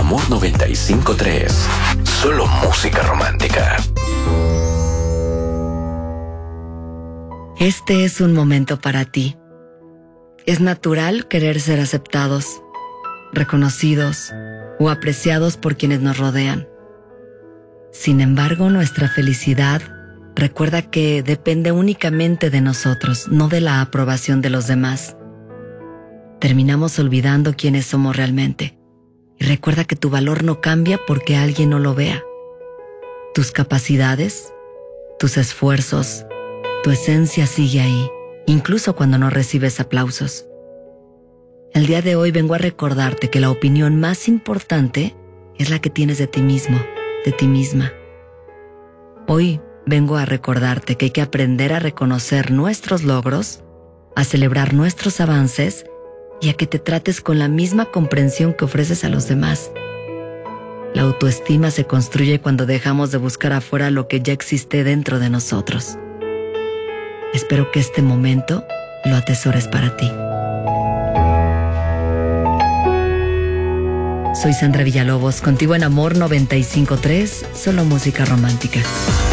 Amor 95.3. Solo música romántica. Este es un momento para ti. Es natural querer ser aceptados, reconocidos o apreciados por quienes nos rodean. Sin embargo, nuestra felicidad recuerda que depende únicamente de nosotros, no de la aprobación de los demás. Terminamos olvidando quiénes somos realmente. Y recuerda que tu valor no cambia porque alguien no lo vea. Tus capacidades, tus esfuerzos, tu esencia sigue ahí, incluso cuando no recibes aplausos. El día de hoy vengo a recordarte que la opinión más importante es la que tienes de ti mismo, de ti misma. Hoy vengo a recordarte que hay que aprender a reconocer nuestros logros, a celebrar nuestros avances y a que te trates con la misma comprensión que ofreces a los demás. La autoestima se construye cuando dejamos de buscar afuera lo que ya existe dentro de nosotros. Espero que este momento lo atesores para ti. Soy Sandra Villalobos, contigo en Amor 95.3, solo música romántica.